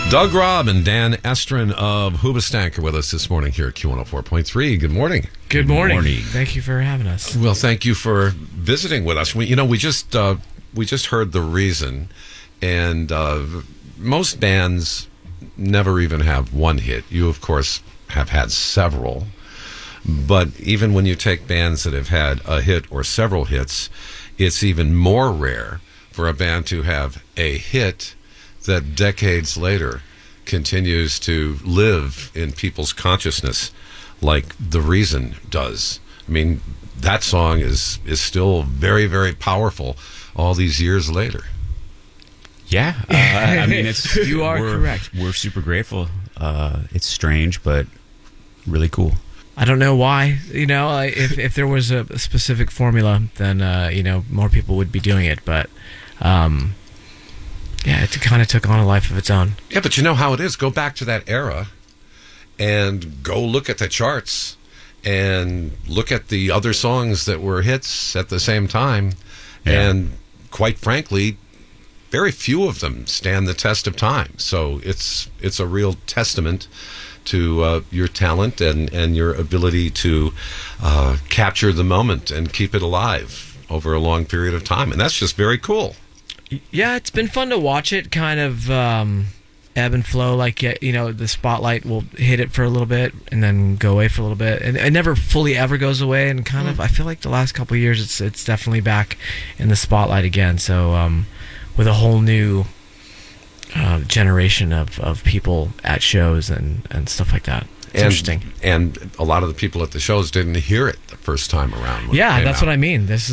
Doug Robb and Dan Estrin of Hoobastank are with us this morning here at Q104.3. Good morning. Good morning. Thank you for having us. Well, thank you for visiting with us. We just heard The Reason, and most bands never even have one hit. You, of course, have had several. But even when you take bands that have had a hit or several hits, it's even more rare for a band to have a hit that decades later continues to live in people's consciousness like The Reason does. I mean, that song is still very, very powerful all these years later. Yeah, I mean, You are correct. We're super grateful. It's strange, but really cool. I don't know why. If there was a specific formula, then more people would be doing it. But yeah, it kind of took on a life of its own. Yeah, but you know how it is. Go back to that era and go look at the charts and look at the other songs that were hits at the same time. Yeah. And quite frankly, very few of them stand the test of time. So it's a real testament to your talent and your ability to capture the moment and keep it alive over a long period of time. And that's just very cool. Yeah, it's been fun to watch it kind of ebb and flow. Like, the spotlight will hit it for a little bit and then go away for a little bit. And it never fully ever goes away. And kind of, I feel like the last couple of years, it's definitely back in the spotlight again. So with a whole new generation of people at shows and stuff like that. It's interesting. And a lot of the people at the shows didn't hear it the first time around. Yeah, that's what I mean. This is